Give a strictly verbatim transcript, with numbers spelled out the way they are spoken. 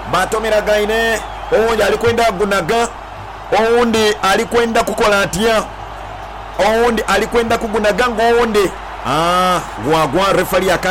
batomera gaine owundi alikwenda gunaga owundi alikwenda kukola atya owundi alikwenda kugunaga ng'owundi ah gwagwa refali